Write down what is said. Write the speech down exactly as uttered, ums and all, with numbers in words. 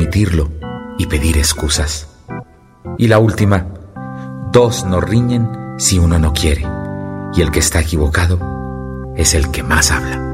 admitirlo y pedir excusas. Y la última, dos no riñen si uno no quiere, y el que está equivocado es el que más habla.